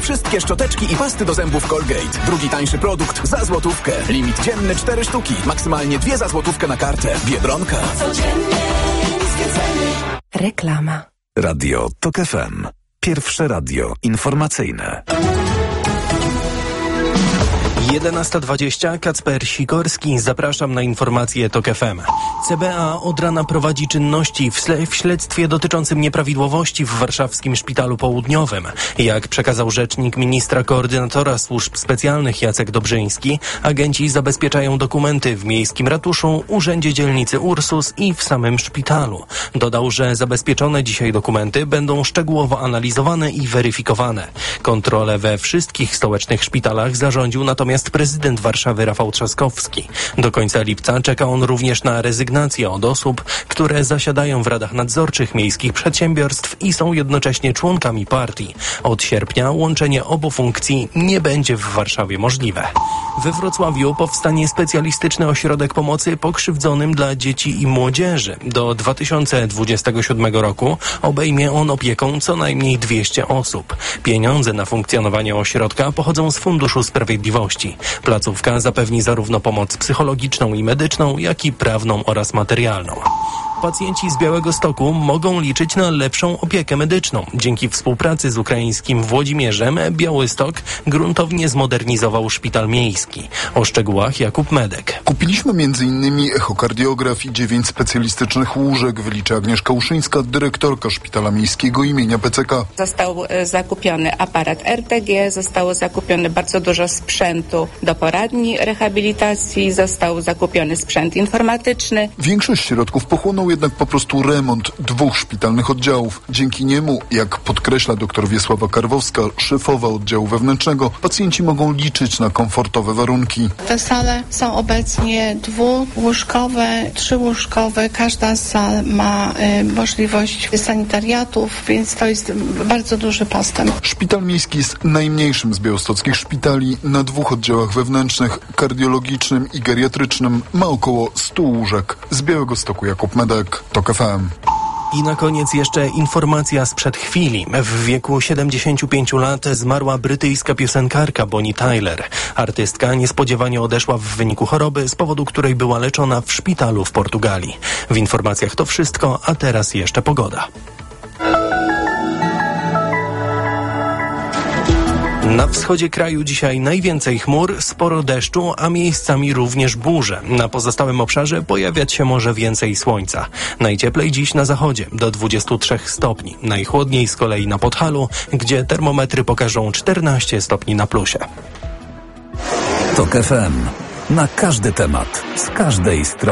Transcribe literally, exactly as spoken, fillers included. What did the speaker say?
wszystkie szczoteczki i pasty do zębów Colgate. Drugi tańszy produkt za złotówkę. Limit dzienny cztery sztuki. Maksymalnie dwie za złotówkę na kartę. Biedronka. Codziennie niskie ceny. Reklama. Radio TOK F M. Pierwsze radio informacyjne. jedenasta dwadzieścia, Kacper Sikorski, zapraszam na informacje TOK F M. C B A od rana prowadzi czynności w, w śledztwie dotyczącym nieprawidłowości w warszawskim Szpitalu Południowym. Jak przekazał rzecznik ministra koordynatora służb specjalnych Jacek Dobrzyński, agenci zabezpieczają dokumenty w Miejskim Ratuszu, Urzędzie Dzielnicy Ursus i w samym szpitalu. Dodał, że zabezpieczone dzisiaj dokumenty będą szczegółowo analizowane i weryfikowane. Kontrolę we wszystkich stołecznych szpitalach zarządził natomiast prezydent Warszawy Rafał Trzaskowski. Do końca lipca czeka on również na rezygnację od osób, które zasiadają w radach nadzorczych miejskich przedsiębiorstw i są jednocześnie członkami partii. Od sierpnia łączenie obu funkcji nie będzie w Warszawie możliwe. We Wrocławiu powstanie specjalistyczny ośrodek pomocy pokrzywdzonym dla dzieci i młodzieży. Do dwa tysiące dwudziestego siódmego roku obejmie on opieką co najmniej dwieście osób. Pieniądze na funkcjonowanie ośrodka pochodzą z Funduszu Sprawiedliwości. Placówka zapewni zarówno pomoc psychologiczną i medyczną, jak i prawną oraz materialną. Pacjenci z Białegostoku mogą liczyć na lepszą opiekę medyczną. Dzięki współpracy z ukraińskim Włodzimierzem Białystok gruntownie zmodernizował szpital miejski. O szczegółach Jakub Medek. Kupiliśmy między innymi echokardiograf i dziewięć specjalistycznych łóżek, wylicza Agnieszka Uszyńska, dyrektorka Szpitala Miejskiego imienia P C K. Został zakupiony aparat R T G, zostało zakupione bardzo dużo sprzętu do poradni rehabilitacji, został zakupiony sprzęt informatyczny. Większość środków pochłonął jednak po prostu remont dwóch szpitalnych oddziałów. Dzięki niemu, jak podkreśla dr Wiesława Karwowska, szefowa oddziału wewnętrznego, pacjenci mogą liczyć na komfortowe warunki. Te sale są obecnie dwułóżkowe, trzyłóżkowe. Każda z sal ma y, możliwość sanitariatów, więc to jest bardzo duży postęp. Szpital miejski jest najmniejszym z białostockich szpitali. Na dwóch oddziałach wewnętrznych, kardiologicznym i geriatrycznym, ma około stu łóżek. Z Białegostoku Jakub Medek, TOK F M. I na koniec jeszcze informacja sprzed chwili. W wieku siedemdziesięciu pięciu lat zmarła brytyjska piosenkarka Bonnie Tyler. Artystka niespodziewanie odeszła w wyniku choroby, z powodu której była leczona w szpitalu w Portugalii. W informacjach to wszystko, a teraz jeszcze pogoda. Na wschodzie kraju dzisiaj najwięcej chmur, sporo deszczu, a miejscami również burze. Na pozostałym obszarze pojawiać się może więcej słońca. Najcieplej dziś na zachodzie, do dwudziestu trzech stopni. Najchłodniej z kolei na Podhalu, gdzie termometry pokażą czternaście stopni na plusie. TOK F M. Na każdy temat, z każdej strony.